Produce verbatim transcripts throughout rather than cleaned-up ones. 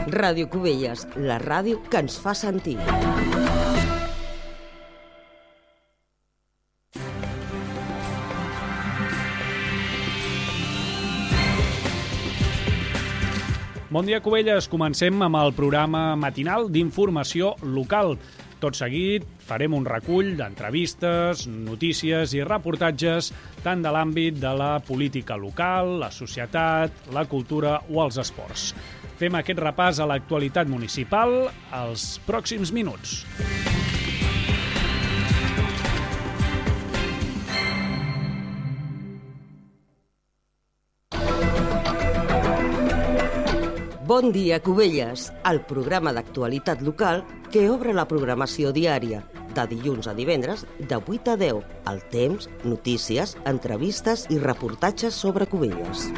Ràdio Cubelles, la ràdio que ens fa sentir. Bon dia, Cubelles. Comencem amb el programa matinal d'informació local. Tot seguit farem un recull d'entrevistes, notícies i reportatges tant de l'àmbit de la política local, la societat, la cultura o els esports. Fem aquest repàs a l'actualitat municipal als pròxims minuts. Bon dia, Cubelles, el programa d'actualitat local que obre la programació diària, de dilluns a divendres, de vuit a deu, el temps, notícies, entrevistes i reportatges sobre Cubelles.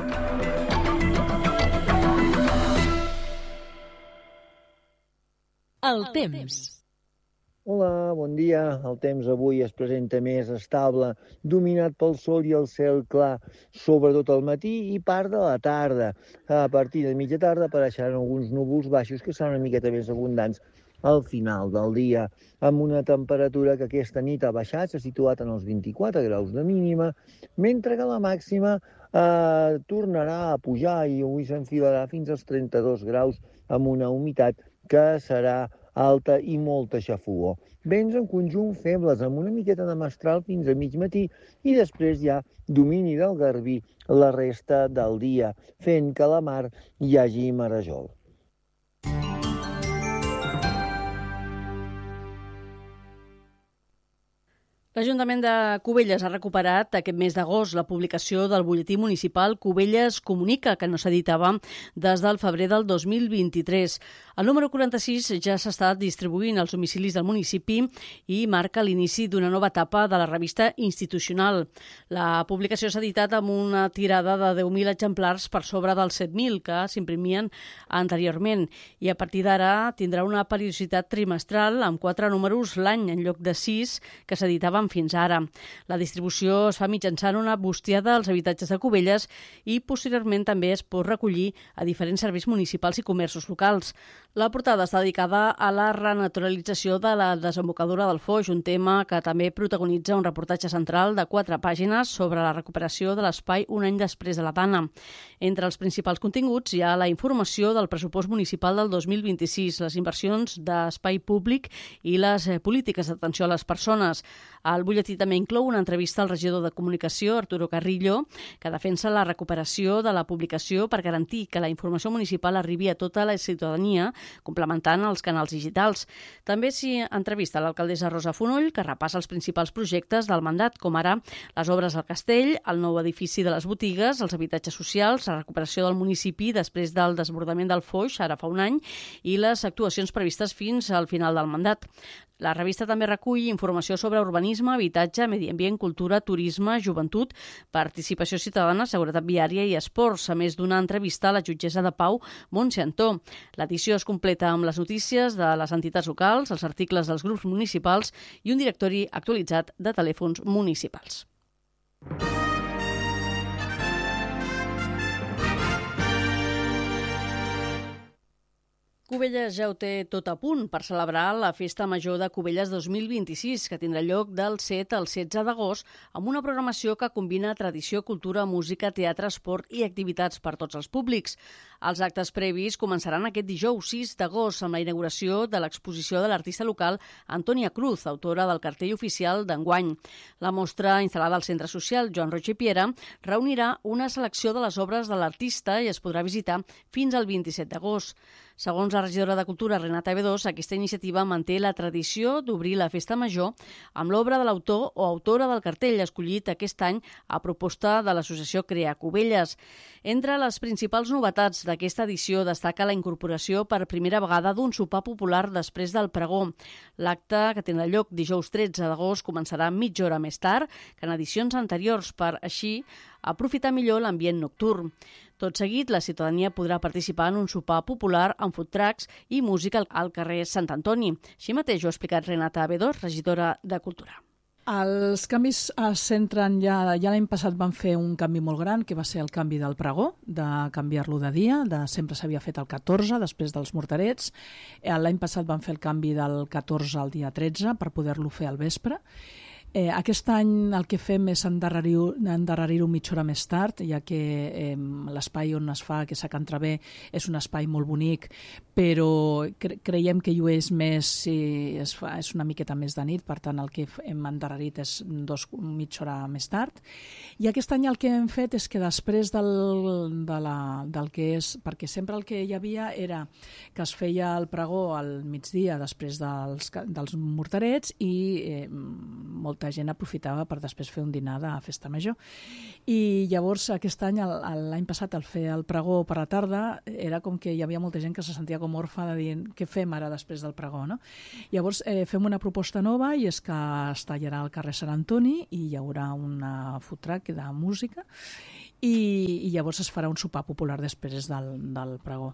El temps. Hola, bon dia. El temps avui es presenta més estable, dominat pel sol i el cel clar, sobretot al matí i part de la tarda. A partir de mitja tarda apareixeran alguns núvols baixos que seran una miqueta més abundants al final del dia, amb una temperatura que aquesta nit ha baixat, s'ha situat en els vint-i-quatre graus de mínima, mentre que la màxima eh, tornarà a pujar i avui s'enfilarà fins als trenta-dos graus amb una humitat que serà alta i molta xafogor. Vents en conjunt febles, amb una miqueta de mestral fins a mig matí i després ja domini del garbí la resta del dia, fent que a la mar hi hagi marejol. L'Ajuntament de Cubelles ha recuperat aquest mes d'agost la publicació del butlletí municipal Cubelles Comunica, que no s'editava des del febrer del dos mil vint-i-tres. El número quaranta-sis ja s'està distribuint als domicilis del municipi i marca l'inici d'una nova etapa de la revista institucional. La publicació s'ha editat amb una tirada de deu mil exemplars per sobre dels set mil que s'imprimien anteriorment i a partir d'ara tindrà una periodicitat trimestral amb quatre números l'any en lloc de sis que s'editaven fins ara. La distribució es fa mitjançant una bustiada als habitatges de Cubelles i posteriorment també es pot recollir a diferents serveis municipals i comerços locals. La portada està dedicada a la renaturalització de la desembocadura del Foix, un tema que també protagonitza un reportatge central de quatre pàgines sobre la recuperació de l'espai un any després de la Tana. Entre els principals continguts hi ha la informació del pressupost municipal del dos mil vint-i-sis, les inversions d'espai públic i les polítiques d'atenció a les persones. El butlletí també inclou una entrevista al regidor de Comunicació, Arturo Carrillo, que defensa la recuperació de la publicació per garantir que la informació municipal arribi a tota la ciutadania, complementant els canals digitals. També s'hi entrevista l'alcaldessa Rosa Fonoll, que repassa els principals projectes del mandat, com ara les obres al castell, el nou edifici de les botigues, els habitatges socials, la recuperació del municipi després del desbordament del Foix, ara fa un any, i les actuacions previstes fins al final del mandat. La revista també recull informació sobre urbanisme, habitatge, medi ambient, cultura, turisme, joventut, participació ciutadana, seguretat viària i esports, a més d'una entrevista a la jutgessa de Pau, Montse Antó. L'edició es completa amb les notícies de les entitats locals, els articles dels grups municipals i un directori actualitzat de telèfons municipals. Cubelles ja ho té tot a punt per celebrar la Festa Major de Cubelles dos mil vint-i-sis, que tindrà lloc del set al setze d'agost, amb una programació que combina tradició, cultura, música, teatre, esport i activitats per tots els públics. Els actes previs començaran aquest dijous sis d'agost amb la inauguració de l'exposició de l'artista local Antònia Cruz, autora del cartell oficial d'enguany. La mostra, instal·lada al Centre Social Joan Roig i Piera, reunirà una selecció de les obres de l'artista i es podrà visitar fins al vint-i-set d'agost. Segons la regidora de Cultura, Renata Bedós, aquesta iniciativa manté la tradició d'obrir la Festa Major amb l'obra de l'autor o autora del cartell escollit aquest any a proposta de l'associació Crea Cubelles. Entre les principals novetats d'aquesta edició destaca la incorporació per primera vegada d'un sopar popular després del pregó. L'acte, que tindrà lloc dijous tretze d'agost, començarà mitja hora més tard que en edicions anteriors per, així, aprofitar millor l'ambient nocturn. Tot seguit, la ciutadania podrà participar en un sopar popular amb food trucks i música al carrer Sant Antoni. Així mateix ho ha explicat Renata Bedós, regidora de Cultura. Els canvis es centren ja, ja l'any passat van fer un canvi molt gran, que va ser el canvi del pregó, de canviar-lo de dia, de sempre s'havia fet el catorze, després dels morterets. L'any passat van fer el canvi del catorze al dia tretze per poder-lo fer al vespre. Eh, aquest any el que fem és endarrerir-ho endarrerir mitja hora més tard, ja que eh, l'espai on es fa, que és a Can Traver, és un espai molt bonic, però cre creiem que llueix més si es fa, és una miqueta més de nit, per tant el que hem endarrerit és dos, mitja hora més tard. I aquest any el que hem fet és que després del, de la, del que és, perquè sempre el que hi havia era que es feia el pregó al migdia després dels, dels morterets i eh, molt molta gent aprofitava per després fer un dinar de festa major. I llavors aquest any, l'any passat, al fer el pregó per la tarda, era com que hi havia molta gent que se sentia com orfa de dir què fem ara després del pregó, no? Llavors eh, fem una proposta nova i és que es tallarà al carrer Sant Antoni i hi haurà una food truck de música i, i llavors es farà un sopar popular després del, del pregó.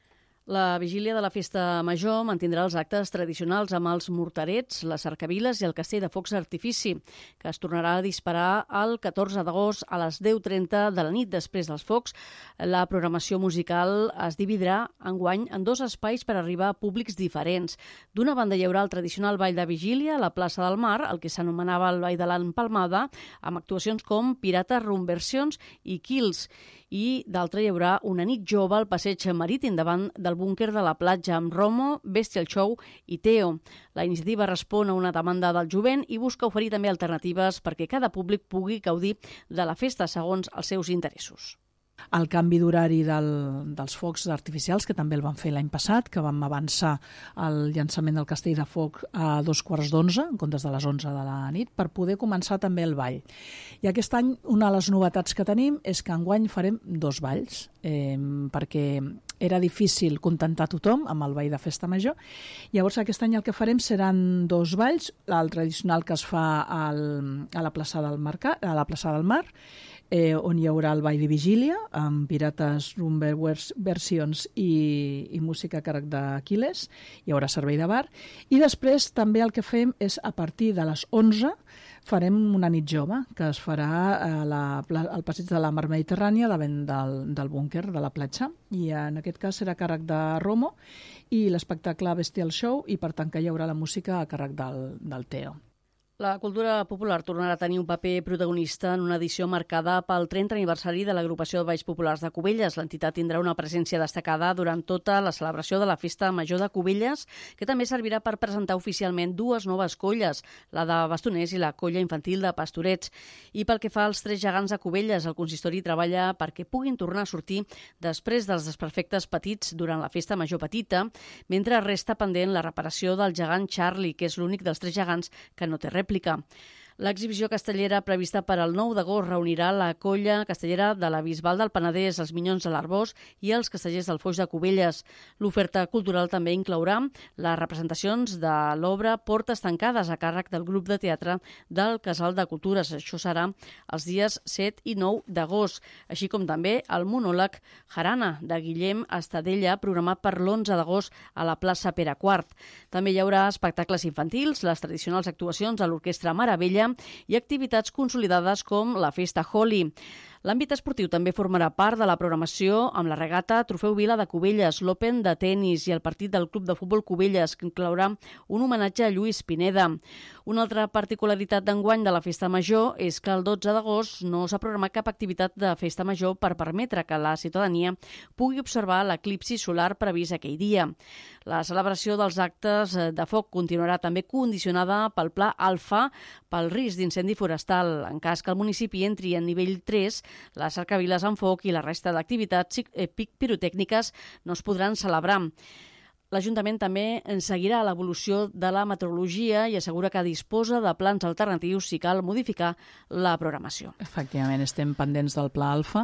La vigília de la Festa Major mantindrà els actes tradicionals amb els morterets, les cercaviles i el castell de focs d'artifici, que es tornarà a disparar el catorze d'agost a les deu trenta de la nit. Després dels focs, la programació musical es dividirà enguany en dos espais per arribar a públics diferents. D'una banda hi haurà el tradicional ball de vigília a la plaça del Mar, el que s'anomenava el Ball de l'Empalmada, amb actuacions com Pirates, Rumversions i Kills. I d'altra hi haurà una nit jove al passeig marítim davant del búnquer de la platja amb Romo, Bestial Show i Teo. La iniciativa respon a una demanda del jovent i busca oferir també alternatives perquè cada públic pugui gaudir de la festa segons els seus interessos. El canvi d'horari del, dels focs artificials, que també el vam fer l'any passat, que vam avançar el llançament del castell de foc a dos quarts d'onze, en comptes de les onze de la nit, per poder començar també el ball. I aquest any una de les novetats que tenim és que enguany farem dos balls, eh, perquè era difícil contentar tothom amb el ball de Festa Major. Llavors aquest any el que farem seran dos balls, el tradicional que es fa al, a la plaça del Mercat, a la plaça del Mar, Eh, on hi haurà el ball de vigília amb Pirates, Rumversions i, i música a càrrec d'Aquiles, hi haurà servei de bar i després també el que fem és a partir de les onze farem una nit jove que es farà a la, al passeig de la Mar Mediterrània davant del, del búnquer de la platja i en aquest cas serà a càrrec de Romo i l'espectacle Bestial Show i per tant que hi haurà la música a càrrec del, del Teo. La cultura popular tornarà a tenir un paper protagonista en una edició marcada pel trentè aniversari de l'Agrupació de Balls Populars de Cubelles. L'entitat tindrà una presència destacada durant tota la celebració de la Festa Major de Cubelles, que també servirà per presentar oficialment dues noves colles, la de Bastoners i la colla infantil de Pastorets. I pel que fa als tres gegants de Cubelles, el consistori treballa perquè puguin tornar a sortir després dels desperfectes petits durant la Festa Major Petita, mentre resta pendent la reparació del gegant Charlie, que és l'únic dels tres gegants que no té rèplica. L'exhibició castellera prevista per al nou d'agost reunirà la colla castellera de la Bisbal del Penedès, els Minyons de l'Arbós i els Castellers del Foix de Cubelles. L'oferta cultural també inclourà les representacions de l'obra Portes tancades a càrrec del grup de teatre del Casal de Cultures. Això serà els dies set i nou d'agost, així com també el monòleg Jarana de Guillem Estadella, programat per l'onze d'agost a la plaça Pere quart. També hi haurà espectacles infantils, les tradicionals actuacions de l'Orquestra Maravella i activitats consolidades com la Festa Holi. L'àmbit esportiu també formarà part de la programació amb la regata Trofeu Vila de Cubelles, l'Open de tenis i el partit del Club de Futbol Cubelles, que inclourà un homenatge a Lluís Pineda. Una altra particularitat d'enguany de la Festa Major és que el dotze d'agost no s'ha programat cap activitat de Festa Major per permetre que la ciutadania pugui observar l'eclipsi solar previst aquell dia. La celebració dels actes de foc continuarà també condicionada pel Pla Alfa pel risc d'incendi forestal. En cas que el municipi entri en nivell tres, les cercaviles amb foc i la resta d'activitats pirotècniques no es podran celebrar. L'Ajuntament també seguirà l'evolució de la meteorologia i assegura que disposa de plans alternatius si cal modificar la programació. Efectivament, estem pendents del Pla Alfa,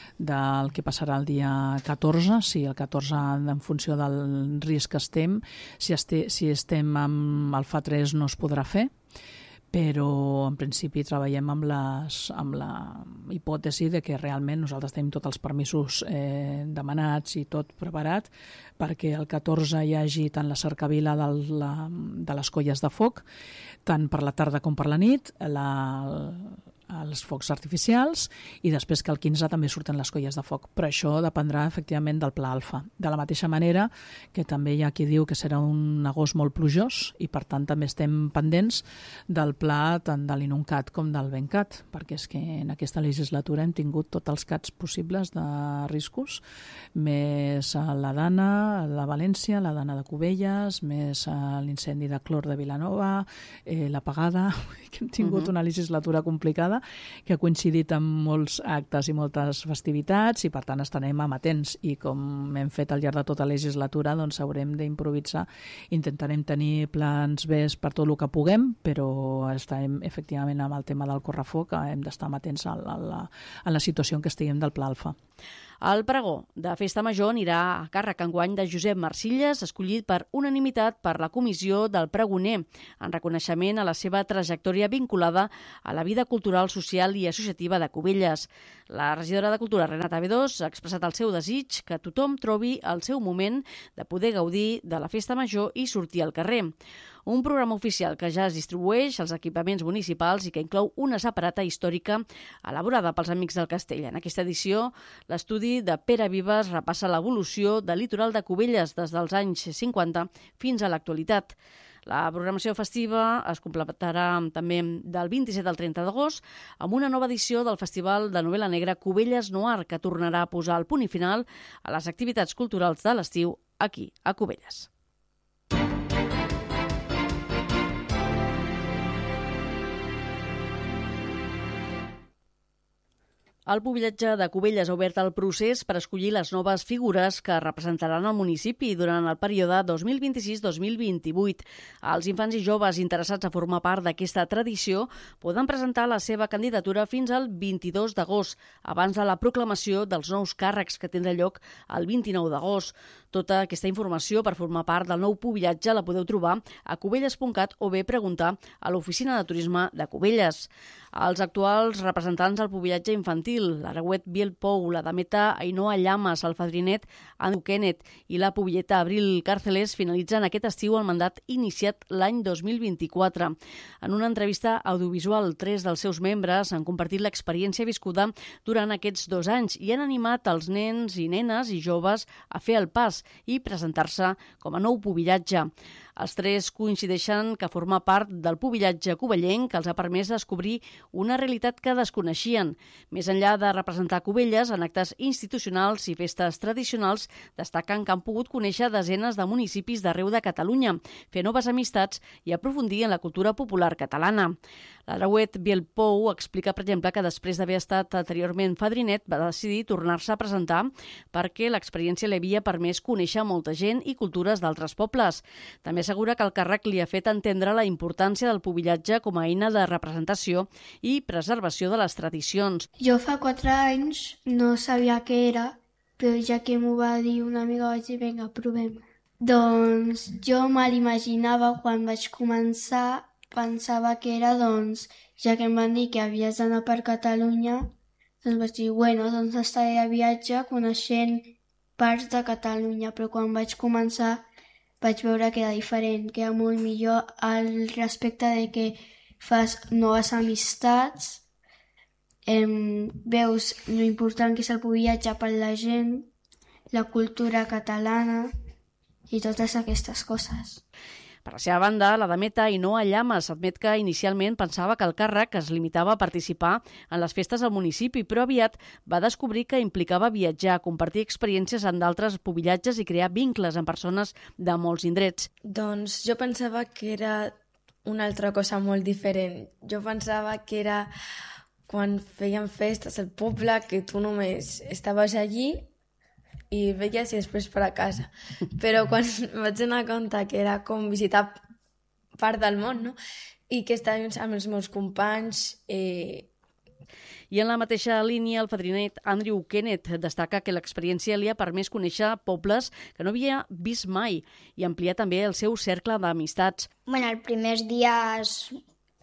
del que passarà el dia catorze, si el catorze en funció del risc que estem, si, este, si estem amb Alfa tres no es podrà fer, però en principi treballem amb, les, amb la hipòtesi de que realment nosaltres tenim tots els permisos eh, demanats i tot preparat perquè el catorze hi hagi tant la cercavila de, la, de les colles de foc, tant per la tarda com per la nit, la, els focs artificials, i després que el quinze també surten les colles de foc. Però això dependrà efectivament del Pla Alfa. De la mateixa manera que també hi ha qui diu que serà un agost molt plujós i per tant també estem pendents del pla tant de l'INUNCAT com del BENCAT, perquè és que en aquesta legislatura hem tingut tots els cats possibles de riscos, més la Dana de València, la Dana de Cubelles, més l'incendi de clor de Vilanova, eh, l'apagada, que hem tingut uh-huh. una legislatura complicada que ha coincidit amb molts actes i moltes festivitats i per tant estarem amatents i com hem fet al llarg de tota la legislatura doncs haurem d'improvisar, intentarem tenir plans B per tot el que puguem, però estarem efectivament amb el tema del correfoc, hem d'estar amatents a la, a la, a la situació en què estiguem del Pla Alfa. El pregó de Festa Major anirà a càrrec enguany de Josep Marcilles, escollit per unanimitat per la comissió del pregoner, en reconeixement a la seva trajectòria vinculada a la vida cultural, social i associativa de Cubelles. La regidora de Cultura, Renata Bedós, ha expressat el seu desig que tothom trobi el seu moment de poder gaudir de la Festa Major i sortir al carrer. Un programa oficial que ja es distribueix als equipaments municipals i que inclou una separata històrica elaborada pels Amics del Castell. En aquesta edició, l'estudi de Pere Vives repassa l'evolució del litoral de Cubelles des dels anys cinquanta fins a l'actualitat. La programació festiva es completarà també del vint-i-set al trenta d'agost amb una nova edició del Festival de Novel·la Negra Cubelles Noir, que tornarà a posar el punt i final a les activitats culturals de l'estiu aquí, a Cubelles. El Pubillatge de Cubelles ha obert el procés per escollir les noves figures que representaran el municipi durant el període dos mil vint-i-sis dos mil vint-i-vuit. Els infants i joves interessats a formar part d'aquesta tradició poden presentar la seva candidatura fins al vint-i-dos d'agost, abans de la proclamació dels nous càrrecs que tindrà lloc el vint-i-nou d'agost. Tota aquesta informació per formar part del nou Pubillatge la podeu trobar a cubelles punt cat o bé preguntar a l'Oficina de Turisme de Cubelles. Els actuals representants del Pubillatge infantil, l'Aragüet Biel Pou, la dameta Ainhoa Llamas, el fadrinet Andrew Kenneth i la pubilleta Abril Càrceles finalitzen aquest estiu el mandat iniciat l'any dos mil vint-i-quatre. En una entrevista audiovisual, tres dels seus membres han compartit l'experiència viscuda durant aquests dos anys i han animat els nens i nenes i joves a fer el pas i presentar-se com a nou pubillatge. Els tres coincideixen que formar part del pubillatge cubellenc els ha permès descobrir una realitat que desconeixien. Més enllà de representar Cubelles en actes institucionals i festes tradicionals, destaquen que han pogut conèixer desenes de municipis d'arreu de Catalunya, fer noves amistats i aprofundir en la cultura popular catalana. L'Aragüet Biel Pou explica, per exemple, que després d'haver estat anteriorment fadrinet va decidir tornar-se a presentar perquè l'experiència li havia permès conèixer molta gent i cultures d'altres pobles. També assegura que el càrrec li ha fet entendre la importància del pubillatge com a eina de representació i preservació de les tradicions. Jo fa quatre anys no sabia què era, però ja que m'ho va dir una amiga vaig dir, vinga, provem. Doncs jo me l'imaginava quan vaig començar, pensava que era, doncs, ja que em van dir que havies d'anar per Catalunya, doncs vaig dir, bueno, doncs estaré a viatge coneixent parts de Catalunya, però quan vaig començar vaig veure que era diferent, que era molt millor al respecte de que fas noves amistats, em, veus l'important que és el pubillatge per la gent, la cultura catalana i totes aquestes coses. Per la seva banda, la dameta Ainhoa Llamas admet que inicialment pensava que el càrrec es limitava a participar en les festes al municipi, però aviat va descobrir que implicava viatjar, compartir experiències en d'altres pubillatges i crear vincles amb persones de molts indrets. Doncs jo pensava que era una altra cosa molt diferent. Jo pensava que era quan feien festes al poble, que tu només estaves allí i veies i després per a casa. Però quan vaig donar compte que era com visitar part del món, no? I que estàvem amb els meus companys... Eh... I en la mateixa línia, el fadrinet Andrew Kenneth destaca que l'experiència li ha permès conèixer pobles que no havia vist mai i ampliar també el seu cercle d'amistats. Bueno, els primers dies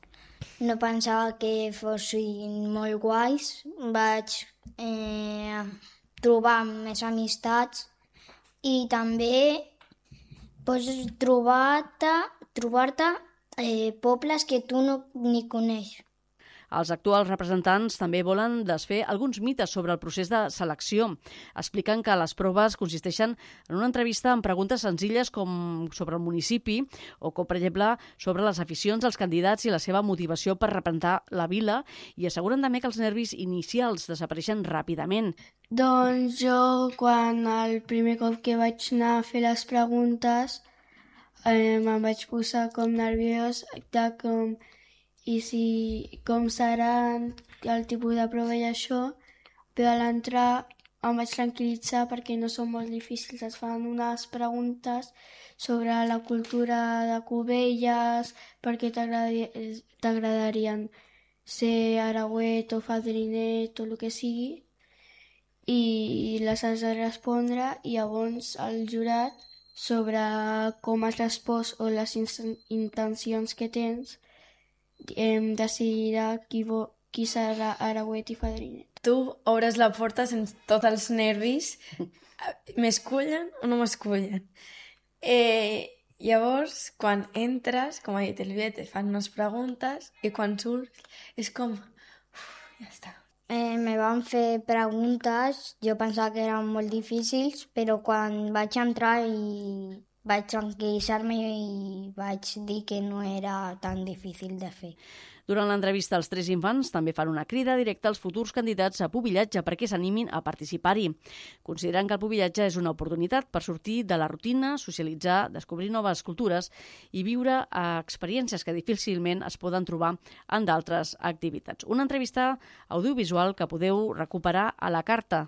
no pensava que fossin molt guais. Vaig eh, trobar més amistats i també pots trobar-te trobar-te eh, pobles que tu no ni coneixes. Els actuals representants també volen desfer alguns mites sobre el procés de selecció. Expliquen que les proves consisteixen en una entrevista amb preguntes senzilles com sobre el municipi o com, per exemple, sobre les aficions dels candidats i la seva motivació per representar la vila, i asseguren també que els nervis inicials desapareixen ràpidament. Doncs jo, quan el primer cop que vaig anar a fer les preguntes, eh, me'n vaig posar com nerviós de com... i si com serà el tipus de prova i això, però a l'entrar em vaig tranquil·litzar perquè no són molt difícils. Es fan unes preguntes sobre la cultura de Cubelles, per què t'agradarien ser aragüet o fadrinet o el que sigui, i les has de respondre, i llavors el jurat, sobre com has respost o les intencions que tens, em decidirà qui, vo, qui serà aragüet i fadrinet. Tu obres la porta sense tots els nervis. M'escullen o no m'escullen? Eh, llavors, quan entres, com ha dit el Viet, et fan unes preguntes i quan surts és com... Uf, ja està. Eh, me van fer preguntes, jo pensava que eren molt difícils, però quan vaig entrar i vaig tranquil·litzar-me i vaig dir que no era tan difícil de fer. Durant l'entrevista, els tres infants també fan una crida directa als futurs candidats a pubillatge perquè s'animin a participar-hi. Consideren que el pubillatge és una oportunitat per sortir de la rutina, socialitzar, descobrir noves cultures i viure experiències que difícilment es poden trobar en d'altres activitats. Una entrevista audiovisual que podeu recuperar a la carta.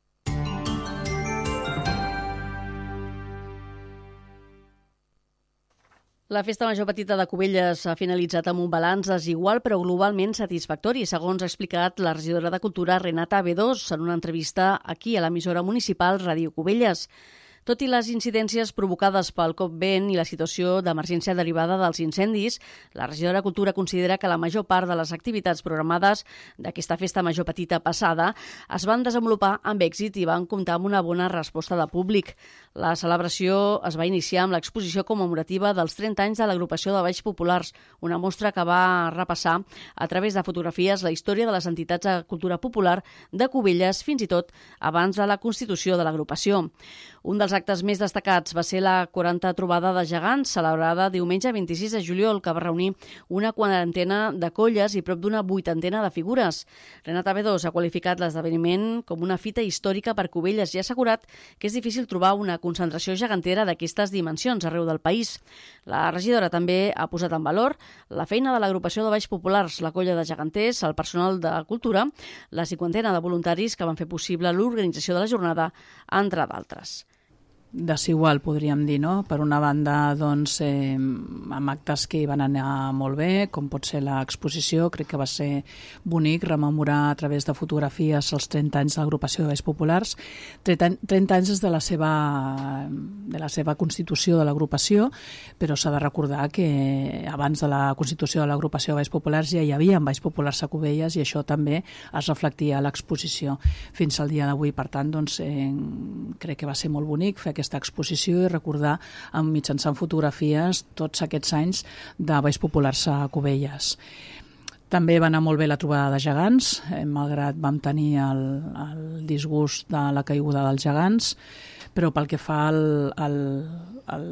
La Festa Major Petita de Cubelles ha finalitzat amb un balanç desigual però globalment satisfactori, segons ha explicat la regidora de Cultura Renata Bedós en una entrevista aquí a l'emissora municipal Ràdio Cubelles. Tot i les incidències provocades pel cop vent i la situació d'emergència derivada dels incendis, la regidora de Cultura considera que la major part de les activitats programades d'aquesta Festa Major Petita passada es van desenvolupar amb èxit i van comptar amb una bona resposta de públic. La celebració es va iniciar amb l'exposició commemorativa dels trenta anys de l'agrupació de Balls Populars, una mostra que va repassar a través de fotografies la història de les entitats de cultura popular de Cubelles fins i tot abans de la constitució de l'agrupació. Un dels actes més destacats va ser la quaranta trobada de gegants, celebrada diumenge vint-i-sis de juliol, que va reunir una quarantena de colles i prop d'una vuitantena de figures. Renata Bedós ha qualificat l'esdeveniment com una fita històrica per Cubelles i ha assegurat que és difícil trobar una concentració gegantera d'aquestes dimensions arreu del país. La regidora també ha posat en valor la feina de l'agrupació de Balls Populars, la colla de geganters, el personal de cultura, la cinquantena de voluntaris que van fer possible l'organització de la jornada, entre d'altres. Desigual, podríem dir, no? Per una banda, doncs, eh, amb actes que van anar molt bé, com pot ser l'exposició, crec que va ser bonic rememorar a través de fotografies els trenta anys de l'agrupació de Balls Populars, trenta anys des de la seva, de la seva constitució de l'agrupació, però s'ha de recordar que abans de la constitució de l'agrupació de Balls Populars ja hi havia Balls Populars a Cubelles i això també es reflectia a l'exposició fins al dia d'avui. Per tant, doncs, eh, crec que va ser molt bonic fer aquesta exposició i recordar amb mitjançant fotografies tots aquests anys de Balls Populars a Cubelles. També va anar molt bé la trobada de gegants, eh, malgrat vam tenir el, el disgust de la caiguda dels gegants, però pel que fa al, al, al...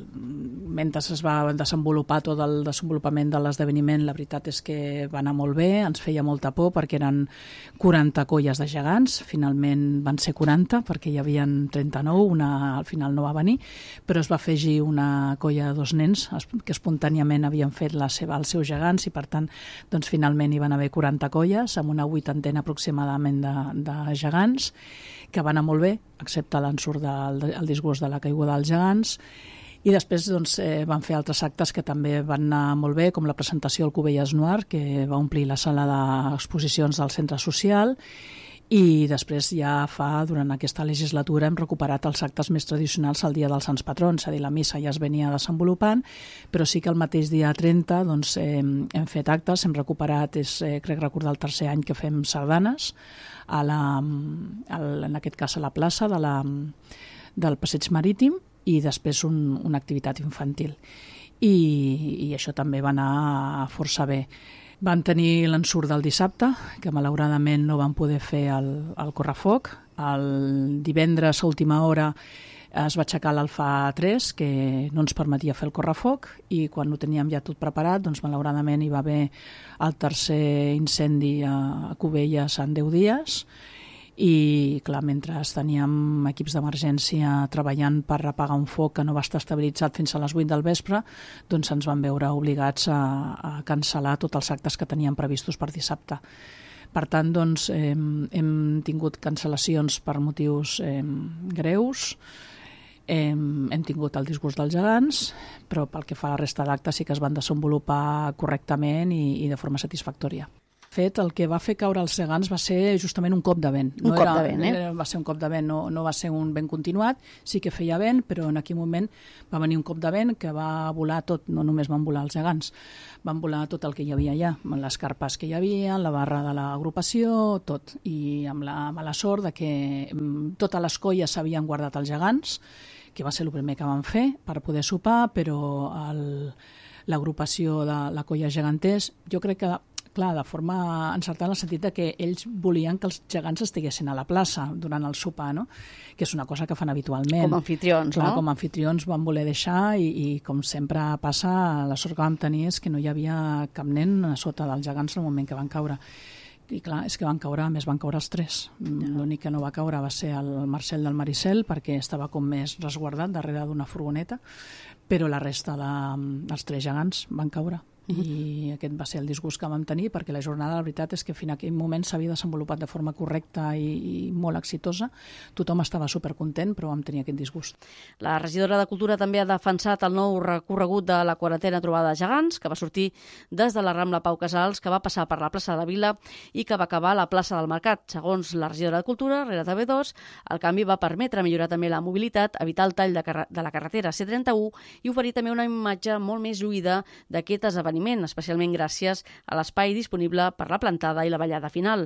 mentre es va desenvolupar tot el desenvolupament de l'esdeveniment, la veritat és que va anar molt bé, ens feia molta por perquè eren quaranta colles de gegants, finalment van ser quaranta perquè hi havia trenta-nou, una al final no va venir, però es va afegir una colla de dos nens que espontàniament havien fet la seva, els seus gegants i per tant doncs, finalment hi van haver quaranta colles amb una vuitantena aproximadament de, de gegants que van anar molt bé, excepte l'ensurt del el disgust de la caiguda dels gegants. I després doncs, eh, van fer altres actes que també van anar molt bé, com la presentació al Cubelles Noir, que va omplir la sala d'exposicions del centre social, I després ja fa, durant aquesta legislatura, hem recuperat els actes més tradicionals al dia dels Sants Patrons, és a dir, la missa ja es venia desenvolupant, però sí que el mateix dia trenta doncs, eh, hem fet actes, hem recuperat, és, eh, crec recordar el tercer any que fem sardanes, a la, a la, en aquest cas a la plaça de la, del Passeig Marítim, i després un, una activitat infantil. I, i això també va anar força bé. Vam tenir l'ensurt del dissabte, que malauradament no vam poder fer el, el correfoc. El divendres a última hora es va aixecar l'Alfa tres, que no ens permetia fer el correfoc, i quan ho teníem ja tot preparat, doncs malauradament hi va haver el tercer incendi a Cubelles en deu dies, i clar, mentre teníem equips d'emergència treballant per apagar un foc que no va estar estabilitzat fins a les vuit del vespre, doncs ens vam veure obligats a, a cancel·lar tots els actes que teníem previstos per dissabte. Per tant, doncs, eh, hem tingut cancel·lacions per motius eh, greus, eh, hem tingut el disgust dels gegants, però pel que fa a la resta d'actes sí que es van desenvolupar correctament i, i de forma satisfactòria. Fet, el que va fer caure els gegants va ser justament un cop de vent. Un no cop era, de vent, eh? Va ser un cop de vent, no, no va ser un vent continuat, sí que feia vent, però en aquell moment va venir un cop de vent que va volar tot, no només van volar els gegants, van volar tot el que hi havia allà, les carpes que hi havia, la barra de l'agrupació, tot, i amb la mala sort de que totes les colles s'havien guardat els gegants, que va ser el primer que van fer per poder sopar, però l'agrupació de la colla geganters, jo crec que clar, de forma encertada en el sentit de que ells volien que els gegants estiguessin a la plaça durant el sopar, no? Que és una cosa que fan habitualment. Com a anfitrions, clar, no? Com a anfitrions van voler deixar i, i com sempre passa, la sort que vam tenir és que no hi havia cap nen a sota dels gegants en el moment que van caure. I clar, és que van caure, a més van caure els tres. Ja. L'únic que no va caure va ser el Marcel del Maricel, perquè estava com més resguardat darrere d'una furgoneta, però la resta dels tres gegants van caure. I aquest va ser el disgust que vam tenir, perquè la jornada, la veritat és que fins a aquell moment s'havia desenvolupat de forma correcta i, i molt exitosa. Tothom estava supercontent, però vam tenir aquest disgust. La regidora de Cultura també ha defensat el nou recorregut de la quarantena trobada de gegants, que va sortir des de la Rambla Pau Casals, que va passar per la plaça de la Vila i que va acabar a la plaça del Mercat. Segons la regidora de Cultura, Renata B dos, el canvi va permetre millorar també la mobilitat, evitar el tall de, de la carretera C trenta-u i oferir també una imatge molt més lluïda d'aquest esdeveniment, especialment gràcies a l'espai disponible per la plantada i la ballada final.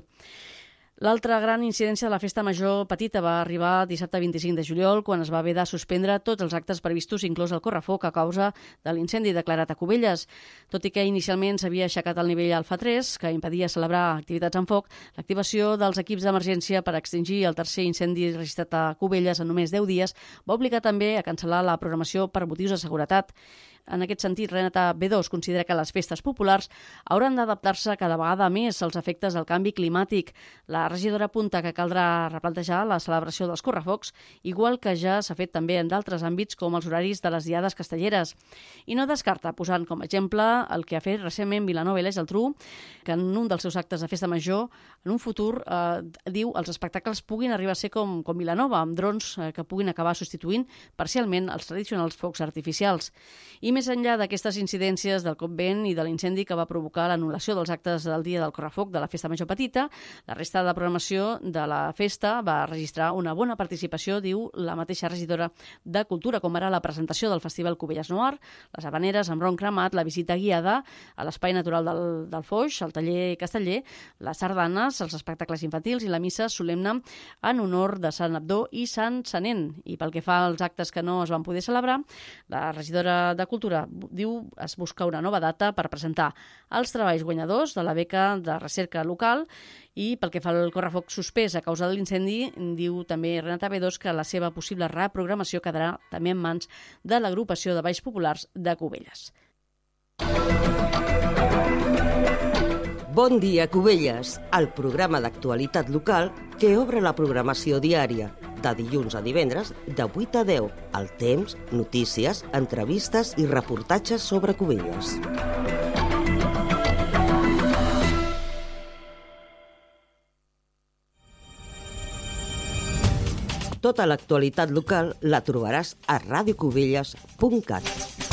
L'altra gran incidència de la Festa Major Petita va arribar dissabte vint-i-cinc de juliol, quan es va haver de suspendre tots els actes previstos, inclòs el correfoc, a causa de l'incendi declarat a Cubelles. Tot i que inicialment s'havia aixecat el nivell Alfa tres, que impedia celebrar activitats amb foc, l'activació dels equips d'emergència per extingir el tercer incendi registrat a Cubelles en només deu dies va obligar també a cancel·lar la programació per motius de seguretat. En aquest sentit, Renata B dos considera que les festes populars hauran d'adaptar-se cada vegada més als efectes del canvi climàtic. La regidora apunta que caldrà replantejar la celebració dels correfocs, igual que ja s'ha fet també en d'altres àmbits com els horaris de les diades castelleres. I no descarta, posant com a exemple el que ha fet recentment Vilanova i la Geltrú, que en un dels seus actes de Festa Major, en un futur, eh, diu els espectacles puguin arribar a ser com, com Vilanova, amb drons eh, que puguin acabar substituint parcialment els tradicionals focs artificials. I més enllà d'aquestes incidències del cop vent i de l'incendi que va provocar l'anul·lació dels actes del dia del correfoc de la Festa Major Petita, la resta de programació de la festa va registrar una bona participació, diu la mateixa regidora de Cultura, com ara la presentació del Festival Cubelles Noir, les habaneres amb ron cremat, la visita guiada a l'espai natural del, del Foix, el taller casteller, les sardanes, els espectacles infantils i la missa solemne en honor de Sant Abdó i Sant Sanent. I pel que fa als actes que no es van poder celebrar, la regidora de Cultura diu es busca una nova data per presentar els treballs guanyadors de la beca de recerca local. I pel que fa al correfoc suspès a causa de l'incendi, diu també Renata B dos que la seva possible reprogramació quedarà també en mans de l'agrupació de balls populars de Cubelles. Bon dia, Cubelles, el programa d'actualitat local que obre la programació diària, de dilluns a divendres, de vuit a deu, el temps, notícies, entrevistes i reportatges sobre Cubelles. Tota l'actualitat local la trobaràs a radiocubelles punt cat.